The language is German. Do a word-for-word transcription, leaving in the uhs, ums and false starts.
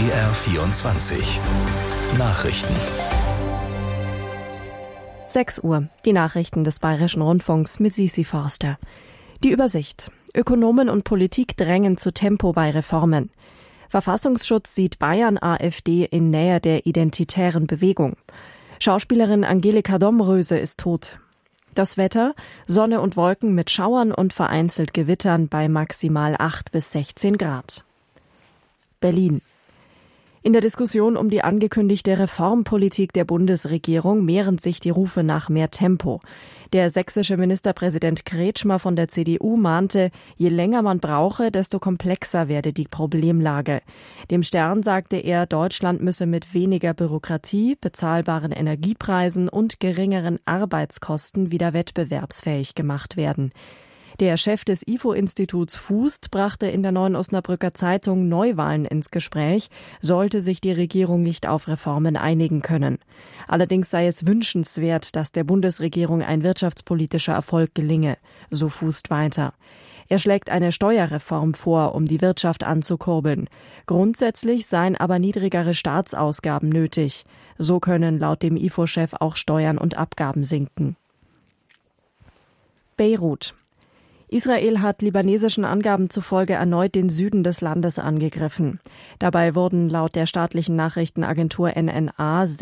B R vierundzwanzig Nachrichten. sechs Uhr, die Nachrichten des Bayerischen Rundfunks mit Sisi Forster. Die Übersicht. Ökonomen und Politik drängen zu Tempo bei Reformen. Verfassungsschutz sieht Bayern-AfD in Nähe der identitären Bewegung. Schauspielerin Angelika Domröse ist tot. Das Wetter: Sonne und Wolken mit Schauern und vereinzelt Gewittern bei maximal acht bis sechzehn Grad. Berlin. In der Diskussion um die angekündigte Reformpolitik der Bundesregierung mehren sich die Rufe nach mehr Tempo. Der sächsische Ministerpräsident Kretschmer von der C D U mahnte, je länger man brauche, desto komplexer werde die Problemlage. Dem Stern sagte er, Deutschland müsse mit weniger Bürokratie, bezahlbaren Energiepreisen und geringeren Arbeitskosten wieder wettbewerbsfähig gemacht werden. Der Chef des I F O-Instituts Fußt brachte in der Neuen Osnabrücker Zeitung Neuwahlen ins Gespräch, sollte sich die Regierung nicht auf Reformen einigen können. Allerdings sei es wünschenswert, dass der Bundesregierung ein wirtschaftspolitischer Erfolg gelinge, so Fußt weiter. Er schlägt eine Steuerreform vor, um die Wirtschaft anzukurbeln. Grundsätzlich seien aber niedrigere Staatsausgaben nötig. So können laut dem I F O-Chef auch Steuern und Abgaben sinken. Beirut. Israel hat libanesischen Angaben zufolge erneut den Süden des Landes angegriffen. Dabei wurden laut der staatlichen Nachrichtenagentur N N A